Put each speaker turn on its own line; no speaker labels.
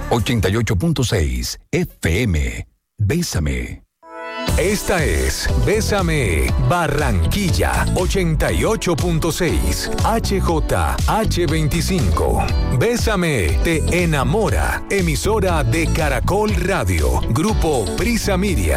88.6 FM. Bésame.
Esta es Bésame Barranquilla 88.6 HJH25. Bésame te enamora. Emisora de Caracol Radio. Grupo Prisa Media.